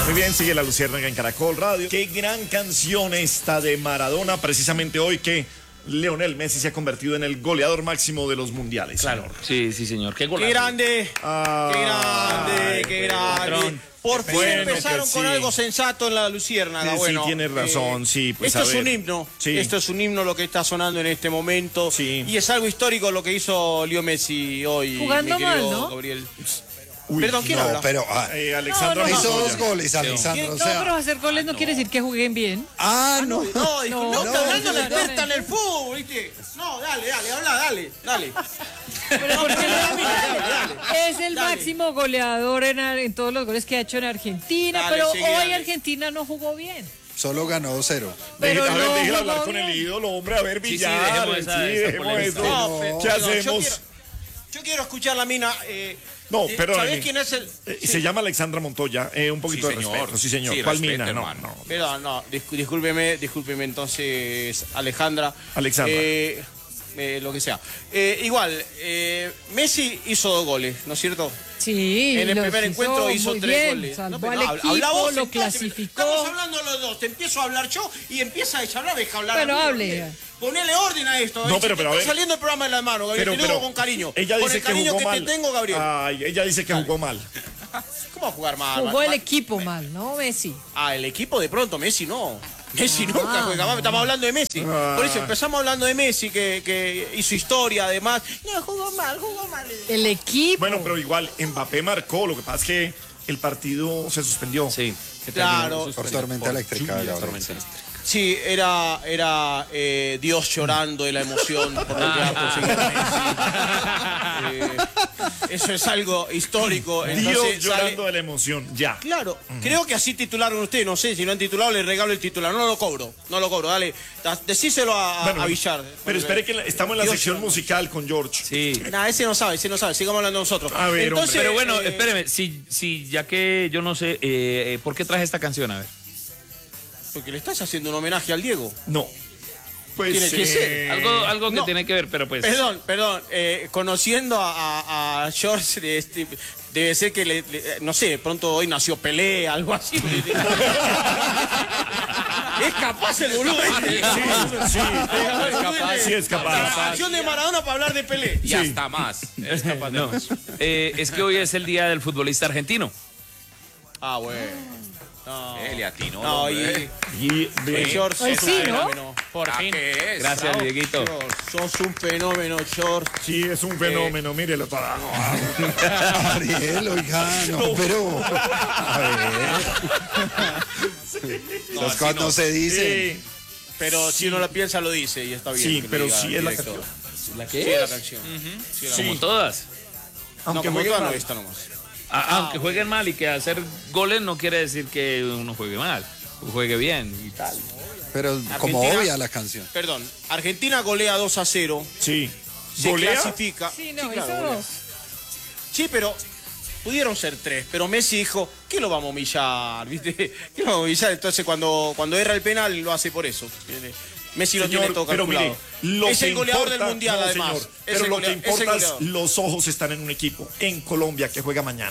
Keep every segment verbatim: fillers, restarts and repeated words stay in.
Muy bien, sigue La Luciérnaga en Caracol Radio. Qué gran canción esta de Maradona, precisamente hoy que Lionel Messi se ha convertido en el goleador máximo de los mundiales. Claro. Señor. Sí, sí, señor. Qué golazo. ¡Qué grande! Ah, ¡Qué grande! ay, ¡Qué grande! patrón. Por fin Bueno, empezaron que con sí. algo sensato en La Luciérnaga. Sí, bueno, sí, tienes razón, sí, pues, esto a es un ver. himno. Sí. Esto es un himno lo que está sonando en este momento. Sí. Y es algo histórico lo que hizo Leo Messi hoy. Jugando mi querido mal, ¿no? Gabriel. Uy, Perdón, ¿quién No, habla? pero ah, Eh, Alexandra No, no, hizo Montoya. dos goles, Alexandra. No, O sea, pero hacer goles no quiere decir que jueguen bien. ah, no. No, dijo, no, No, está hablando la claramente. experta en el fútbol, ¿viste? No, dale, dale, habla, dale, dale. Pero ¿por qué no? Dale, dale. Es el Dale. máximo goleador en, en todos los goles que ha hecho en Argentina, Dale, pero sigue, hoy dale. Argentina no jugó bien. Solo ganó dos cero. Pero Deje- a ver, no déjela jugó hablar con bien. el ídolo, hombre, a ver, Sí, sí, Villar. dejemos esa- sí, esa dejemos polémica. eso. No, pe- ¿Qué perdón, yo hacemos? quiero- Yo quiero escuchar la mina. Eh, No, eh, perdóneme. ¿Sabés quién es el...? Eh, sí. Se llama Alexandra Montoya, eh, un poquito Sí, de señor. respeto. Sí, señor. Sí, ¿Cuál respeto, mina? No, hermano. no. Perdón, no, discú- discúlpeme, discúlpeme entonces, Alejandra. Alexandra. Eh, eh, lo que sea. Eh, igual, eh, Messi hizo dos goles, ¿no es cierto? Sí, En el los primer encuentro hizo muy tres bien, goles. Salvó pero al habla- equipo, habla vos, lo sentate, clasificó. Estamos hablando los dos. Te empiezo a hablar yo y empieza a hablar, deja hablar. Bueno, a mí, hable. ¿viste? Ponele orden a esto. No, eh, pero- se te pero a está ver. saliendo el programa de las manos, Gabriel. Pero, te digo pero con cariño. ella con dice el que cariño jugó que mal. te tengo, Gabriel. Ay, ella dice que jugó mal. ¿Cómo va a jugar mal? Jugó mal- el mal? equipo mal, ¿no, Messi? Ah, el equipo de pronto, Messi no. Messi Ah. nunca juega mal, estamos hablando de Messi. Ah. Por eso empezamos hablando de Messi, que, que hizo historia además. No, jugó mal, jugó mal. El equipo. Bueno, pero igual, Mbappé marcó. Lo que pasa es que el partido se suspendió. Sí. Claro. Por tormenta eléctrica, Gabriel. sí. Sí, era, era eh, Dios llorando de la emoción por lo que ha conseguido Messi. Eh, eso es algo histórico. Dios Entonces, llorando sale- de la emoción. Ya. Claro, creo que así titularon ustedes, no sé, si no han titulado les regalo el titular, no lo cobro, no lo cobro, dale, da- decíselo a, a- Bueno, a Villar. Pero espere que la- estamos en la Dios sección llorando. musical con George. Sí. Nah, ese no sabe, ese no sabe, sigamos hablando nosotros. A ver, hombre. Pero bueno, eh, espéreme, si, si ya que yo no sé, eh, eh, ¿por qué traje esta canción? A ver. Porque le estás haciendo un homenaje al Diego. No. Pues. Tiene que ser. eh, Algo, algo que no. tiene que ver, pero pues... Perdón, perdón, eh, conociendo a, a, a George, de este, debe ser que, le, le- no sé, de pronto hoy nació Pelé, algo así. Es capaz el boludo este. Sí, sí, capaz. sí es capaz. La canción de Maradona para hablar de Pelé. Y Sí. hasta más. Es capaz de más. Eh, es que hoy es el día del futbolista argentino. Ah, bueno. No, Eh, le atinó, no, y, hombre. Y, y George Pues sos sí, un ¿no? fenómeno. Por fin. Gracias, Dieguito. George, sos un fenómeno, George. sí, es un fenómeno. Mírelo para. Ariel, oiga, no, pero. A ver. Las cosas no se dicen. Sí, Pero si uno la piensa, lo dice y está bien. sí, que lo pero diga sí el es la director. canción. ¿La Sí, qué es la es? canción. Sí, es la Sí. Como todas. No, Aunque como juegue todas no, mal. esta nomás. Ah, aunque jueguen mal y que hacer goles no quiere decir que uno juegue mal. O juegue bien y tal. Pero como Argentina- obvia la canción. Perdón, Argentina golea dos a cero. Sí. Se ¿Golea? clasifica. Sí, no, claro, hizo golea. dos. Sí, pero pudieron ser tres. Pero Messi dijo, ¿qué lo vamos a humillar? ¿Viste? ¿Qué lo vamos a humillar? Entonces cuando, cuando erra el penal lo hace por eso. Messi lo Señor, tiene todo pero calculado. mire, lo es que el goleador importa- del mundial, no, además. señor, Es pero el lo que golea- es el importa es goleador. los ojos están en un equipo, en Colombia, que juega mañana.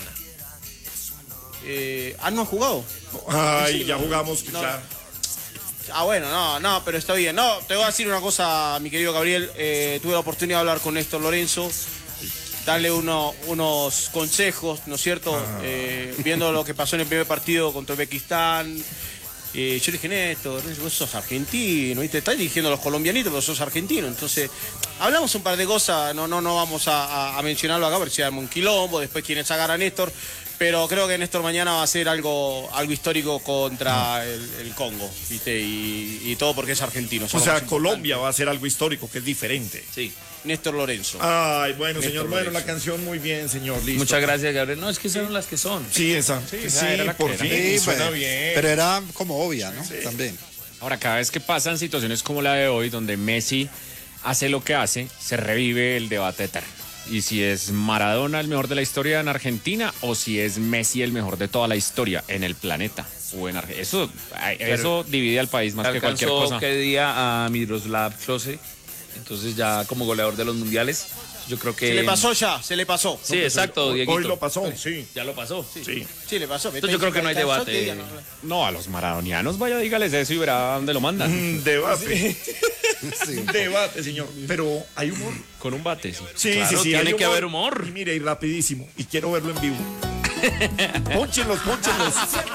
Eh, ¿Ah, no han jugado? Ay, Sí, ya no, jugamos, no. claro. Ah, bueno, no, no, pero está bien. No, te voy a decir una cosa, mi querido Gabriel. Eh, tuve la oportunidad de hablar con Néstor Lorenzo, darle uno, unos consejos, ¿no es cierto? Eh, viendo lo que pasó en el primer partido contra Uzbekistán. Eh, yo le dije, Néstor, vos sos argentino, ¿viste? Estás dirigiendo a los colombianitos, pero sos argentino. Entonces, hablamos un par de cosas, no, no, no vamos a, a- a mencionarlo acá, porque se llama un quilombo, después quieren sacar a Néstor. Pero creo que Néstor mañana va a hacer algo, algo histórico contra el, el Congo, ¿viste? Y, y todo porque es argentino. O son sea, los más Colombia va a hacer algo histórico que es diferente. Sí. importantes. Néstor Lorenzo. Ay, bueno, señor, Néstor bueno, la Lorenzo. canción muy bien, señor, listo. Muchas gracias, Gabriel. No, es que son las que son. Sí, esa. Sí, esa era la por que era. fin, Sí, suena bueno, bien. pero era como obvia, ¿no? También. Ahora, cada vez que pasan situaciones como la de hoy, donde Messi hace lo que hace, se revive el debate eterno. Y si es Maradona el mejor de la historia en Argentina o si es Messi el mejor de toda la historia en el planeta. O en Arge- eso, ay, eso divide al país más que cualquier Alcanzó cosa. que día a Miroslav Klose, entonces ya como goleador de los mundiales. Yo creo que... Se le pasó ya, se le pasó. Sí, exacto, Hoy, Dieguito. hoy lo pasó, sí. Ya lo pasó. Sí. Sí, le pasó. Entonces yo creo que no hay debate. No, a los maradonianos, vaya, dígales eso y verá dónde lo mandan. Un debate. Sí. Un debate, señor. Pero hay humor. Con un bate, sí. Sí, Claro, sí, sí. tiene hay que haber humor. Y mire, y rapidísimo. Y quiero verlo en vivo. Pónchenlos, pónchenlos.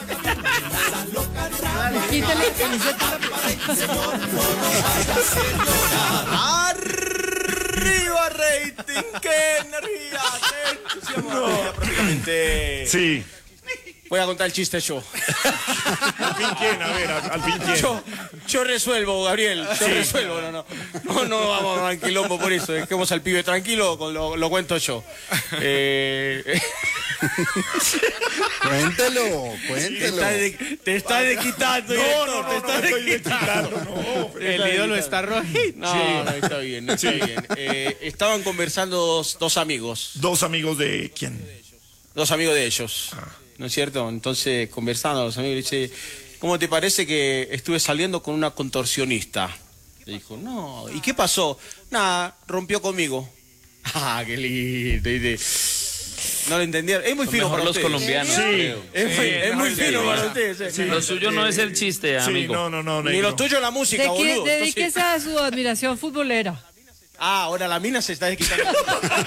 Quítale la camiseta. ¡Arriba, rating! ¡Qué energía! ¡Qué entusiasmo! Prácticamente. Sí. Voy a contar el chiste yo. Al fin quién, a ver, al, al fin quién. Yo, yo resuelvo, Gabriel. Yo resuelvo, no, no. No, no vamos a dar quilombo por eso. Dejemos al pibe tranquilo, con lo, lo cuento yo. Eh, Cuéntelo, te cuéntelo. está, de, te está de quitando, No, director, no, no, te no, está no de estoy quitando. quitando, no. El ídolo está rojito. No, no, está bien, está bien. Eh, estaban conversando dos, dos amigos, Dos amigos de quién. dos amigos de ellos, ¿no es cierto? Entonces, conversando los amigos, le dice, ¿cómo te parece que estuve saliendo con una contorsionista? Le dijo, no, ¿y qué pasó? Nada, rompió conmigo. Ah, qué lindo. Dice, no lo entendieron. Es muy Son fino mejor para los ustedes. colombianos. Sí. creo. Es, muy- Sí, es muy no, fino sí, para sí. ustedes. eh. Lo suyo no es el chiste, Sí, amigo. no, no, no, Ni negro. lo tuyo la música, De que- boludo. Entonces- Dedíquese a su admiración futbolera. Ah, ahora la mina se está desquitando.